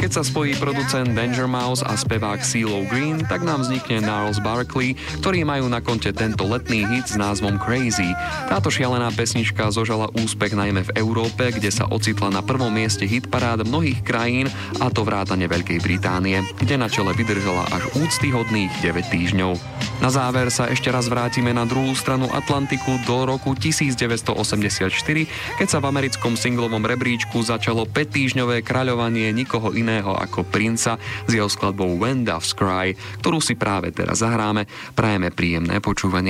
Keď sa spojí producent Danger Mouse a spevák CeeLo Green, tak nám vznikne Gnarls Barkley, ktorí majú na konte tento letný hit s názvom Crazy. Táto šialená pesnička zožala úspech najmä v Európe, kde sa ocitla na prvom mieste hitparád mnohých krajín, a to vrátane Veľkej Británie, kde na čele vydržala až úctyhodných 9 týždňov. Na záver sa ešte raz vrátime na druhú stranu Atlantiku do roku 1984, keď sa v americkom singlovom rebríčku začalo 5-týždňové kráľovanie nikoho iného ako Princa s jeho skladbou When Doves Cry, ktorú si práve teraz zahráme. Prajeme príjemné počúvanie.